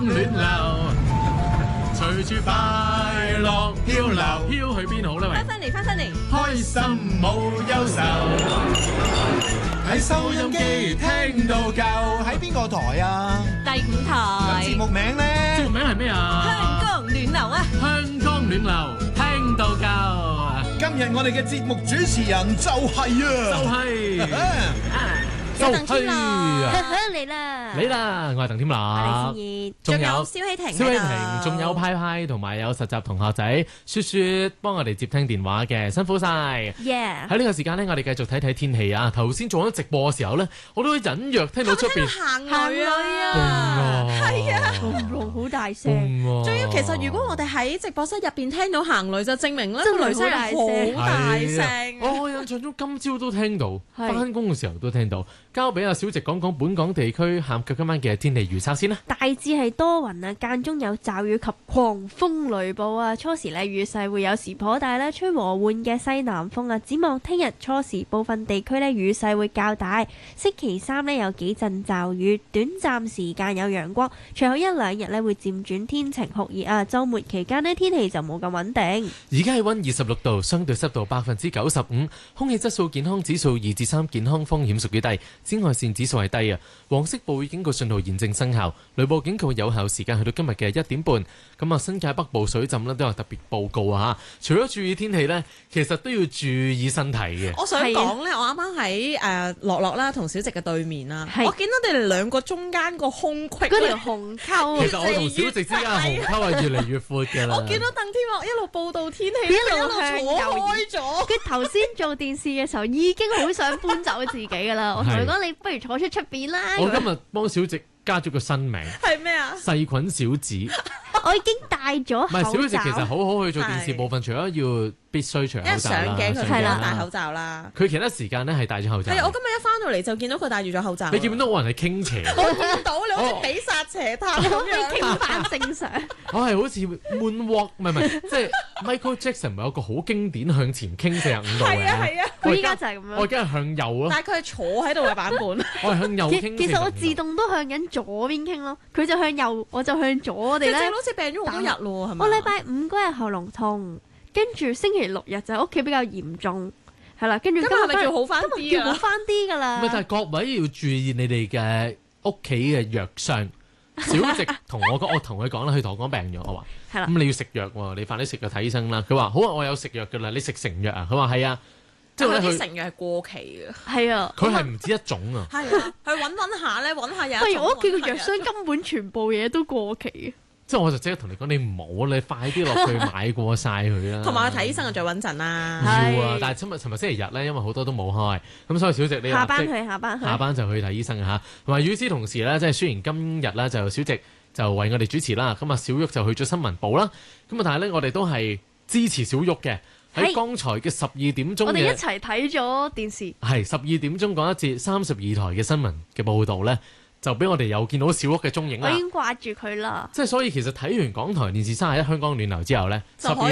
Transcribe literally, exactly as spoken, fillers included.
暖流，隨住快樂漂流，飄去邊好呢？喂， 翻返嚟，翻返嚟， 開心冇憂愁，喺收音機聽到夠。 喺邊個台啊？ 第五台節目名咧？ 節目名係咩啊？ 香江暖流啊！ 香江暖流，聽到夠。 今日我哋嘅節目主持人就係啊， 就係啊， 就有鄧天樂係嚟啦， 你啦，我係鄧添我樂。 哋先仲有仲有蕭希婷喺度， 蕭希婷，仲有派派同埋有實習同學仔雪雪幫我哋接聽電話嘅，辛苦晒。 Yeah， 喺呢個時間呢，我哋繼續睇睇天氣啊。頭先做緊直播嘅時候呢，我都隱約聽到出邊行女啊， 啊，係啊， 隆好大聲。 仲要其實如果我哋喺直播室入邊聽到行雷，就證明咧真係個雷聲係好大聲。 我印象中今朝都聽到， 係翻工嘅時候都聽到。交俾阿小直講講本港地區下晝今晚嘅天氣預測先啦。 大致係多雲啊，間中有驟雨及狂風雷暴啊。初時呢雨勢會有時頗大啦，吹和緩嘅西南風啊。展望聽日初時部分地區呢雨勢會較大，星期三呢有幾陣驟雨，短暫時間有陽光，隨後一兩日呢會漸轉天晴酷熱啊。週末期間呢天氣就冇咁穩定。 而家氣溫二十六度，相對濕度百分之九十五，空氣質素健康指數二至三，健康風險屬於低，紫外線指數係低啊。黃色暴雨警告信號現正生效，雷暴警告有效時間去到今日嘅一點半。咁啊，新界北部水浸呢都有特別報告啊嚇。除咗注意天氣呢，其實都要注意身體嘅。 我想講咧，我啱啱喺誒樂樂啦同小直嘅對面啦， 係我見到你哋兩個中間個空隙嗰條鴻溝其實我同小直之間嘅鴻溝係越嚟越闊㗎啦。 我見到鄧天樂一路報道天氣， 一路向右坐開咗。 佢頭先做電視嘅時候已經好想搬走自己㗎啦。我同佢講：你不如坐出出邊啦。 我今日幫小直加咗個新名， 係咩啊？ 細菌小子。 我已經戴咗口罩。 唔係小直其實好好去做電視係部分，除咗要必須除口罩啦， 一上鏡佢上係啦戴口罩啦。 佢其他時間咧係戴咗口罩。 係啊，我今日一翻到嚟就見到佢戴住咗口罩。 你見唔見到我人係傾斜？ 我見到你好似比薩斜塔咁樣。 傾翻正常。 我係好似 moonwalk，唔係唔係，即係 Michael Jackson 咪有個好經典向前傾四十五度嘅？ 係啊係啊， 佢依家就係咁樣。 我而家係向右咯， 但係佢係坐喺度嘅版本。 我係向右其傾。 其實我自動都向緊左邊傾咯，佢就向右，我就向左。我哋咧， 你好似病咗好多日咯，係咪？ 我禮拜五嗰日喉嚨痛，跟住星期六日就喺屋企比較嚴重，係啦，跟住今日係咪叫好翻啲啊？ 叫好翻啲㗎啦。 唔係，但係各位要注意你哋嘅屋企嘅藥箱。小直同我講，我同佢講啦，佢同我講病咗，我話係啦， 咁你要食藥喎，你快啲食藥睇醫生啦。佢話好啊，我有食藥㗎啦，你食成藥啊？佢話係啊，即係因為咧佢啲成藥係過期嘅。 係啊， 佢係唔止一種啊。 係啊，去揾揾下咧，揾下有一種。 不如我屋企個藥箱根本全部嘢都過期。 即係我就即刻同你講，你唔好，你快啲落去買過晒佢啦。 同埋去睇醫生就最穩陣啦。 要啊係！ 但係尋日尋日星期日咧，因為好多都冇開，咁所以小直你下班立即去，下班去。 下班就去睇醫生嚇。同埋與此同時咧，即係雖然今日咧就小直就為我哋主持啦，咁啊小玉就去咗新聞部啦。咁啊，但係咧我哋都係支持小玉嘅。喺剛才嘅十二點鐘嘅， 我哋一齊睇咗電視。 係十二點鐘嗰一節三十二台嘅新聞嘅報導咧，就俾我哋又見到小屋嘅蹤影啦。 我已經掛住佢啦。 即係所以其實睇完港台電視三十一香港暖流之後咧，十二